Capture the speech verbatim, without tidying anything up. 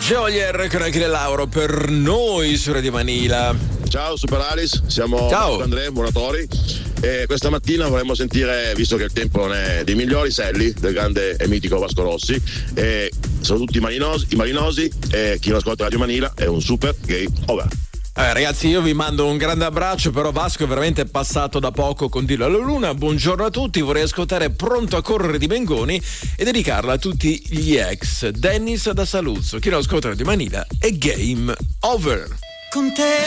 Jolier con Achille Lauro per noi su Radio Manila. Ciao Super Alice, siamo Ciao. Andrea Moratori e questa mattina vorremmo sentire, visto che il tempo non è dei migliori, Selli del grande e mitico Vasco Rossi, e sono tutti marinosi, i marinosi e chi non ascolta Radio Manila è un super gay over. Eh, ragazzi, io vi mando un grande abbraccio, però Vasco è veramente passato da poco con Dillo alla Luna. Buongiorno a tutti, vorrei ascoltare Pronto a correre di Bengoni e dedicarla a tutti gli ex. Dennis da Saluzzo, chi non ascolta Radio Manila è game over. Con te